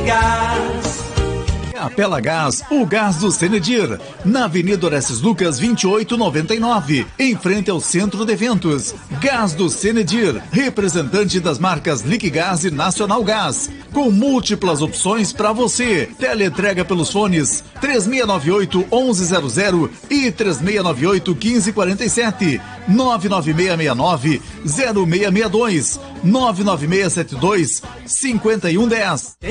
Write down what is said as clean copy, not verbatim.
A Pela Gás, o gás do Senedir, na Avenida Orestes Lucas 2899, em frente ao Centro de Eventos. Gás do Senedir, representante das marcas Liquigás e Nacional Gás, com múltiplas opções para você. Teleentrega pelos fones 3698-1100 e 3698-1547, 99669-0662, 99672-5110.